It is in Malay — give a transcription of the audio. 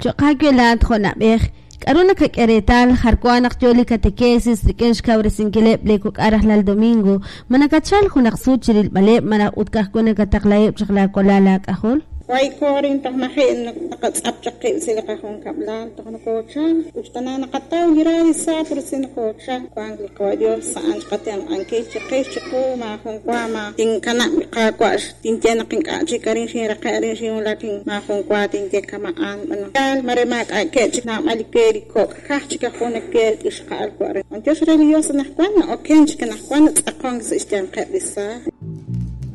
Chokakyolat Honabej, Karuna Kakeretal, Harkuanak Yoli Catequesis, Rikensh Kabresinkele, Blekuk Arahlal Domingo, Manakachal Hunaksuchil, Bale, Mana Utkakune Kataklae, Chaklakolala Kahol. Why korin tak mahin nakatapchak sila kahong kablan tak nakocha ustana nakataw hirali sa pursin kocha kwang likodio saan katang angke chake chako ma kong kwa ma ting kana ka kwa tin tiyan king kachi karin shira karin shira laking ma kong kwa tin te kamaan manakal maremak ay kech na malikeri ko kachika kone ker iskal kware antes religios na kwan o kench kana kwan akong sa istyan kabisa